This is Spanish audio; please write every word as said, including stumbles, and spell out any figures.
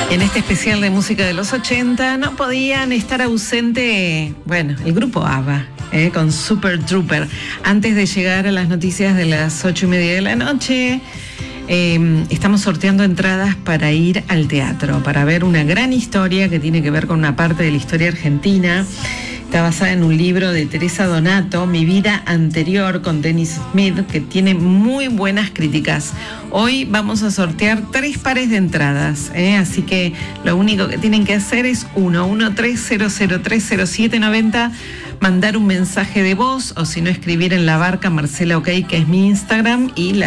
En este especial de música de los ochenta no podían estar ausente, bueno, el grupo ABBA, eh, con Super Trooper. Antes de llegar a las noticias de las ocho y media de la noche, eh, estamos sorteando entradas para ir al teatro, para ver una gran historia que tiene que ver con una parte de la historia argentina. Está basada en un libro de Teresa Donato, Mi vida anterior, con Dennis Smith, que tiene muy buenas críticas. Hoy vamos a sortear tres pares de entradas, ¿eh? Así que lo único que tienen que hacer es uno uno tres cero cero tres cero siete nueve cero, mandar un mensaje de voz o si no escribir en La Barca Marcela OK, que es mi Instagram, y la